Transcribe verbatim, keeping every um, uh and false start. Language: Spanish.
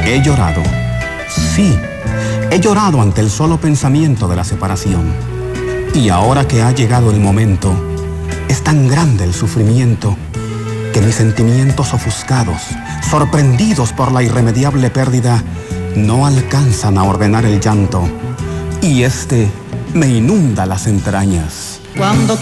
He llorado. Sí, he llorado ante el solo pensamiento de la separación. Y ahora que ha llegado el momento, es tan grande el sufrimiento que mis sentimientos ofuscados, sorprendidos por la irremediable pérdida, no alcanzan a ordenar el llanto. Y este me inunda las entrañas. Cuando